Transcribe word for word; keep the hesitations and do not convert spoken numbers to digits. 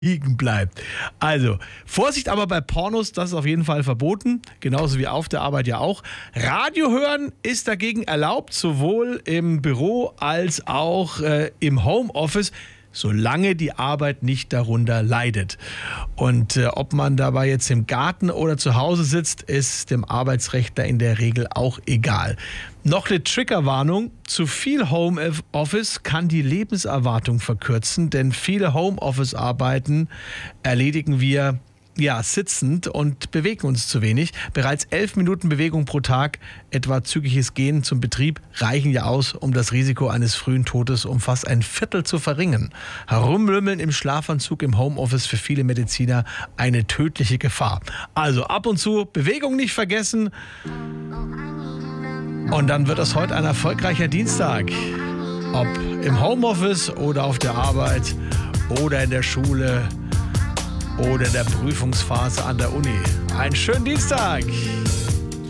liegen bleibt. Also, Vorsicht aber bei Pornos, das ist auf jeden Fall verboten, genauso wie auf der Arbeit ja auch. Radio hören ist dagegen erlaubt, sowohl im Büro als auch äh, im Homeoffice, solange die Arbeit nicht darunter leidet. Und äh, ob man dabei jetzt im Garten oder zu Hause sitzt, ist dem Arbeitsrechtler in der Regel auch egal. Noch eine Triggerwarnung: Zu viel Homeoffice kann die Lebenserwartung verkürzen, denn viele Homeoffice-Arbeiten erledigen wir ja, sitzend und bewegen uns zu wenig. Bereits elf Minuten Bewegung pro Tag, etwa zügiges Gehen zum Betrieb, reichen ja aus, um das Risiko eines frühen Todes um fast ein Viertel zu verringern. Herumlümmeln im Schlafanzug im Homeoffice für viele Mediziner eine tödliche Gefahr. Also ab und zu Bewegung nicht vergessen. Und dann wird das heute ein erfolgreicher Dienstag. Ob im Homeoffice oder auf der Arbeit oder in der Schule oder in der Prüfungsphase an der Uni. Einen schönen Dienstag!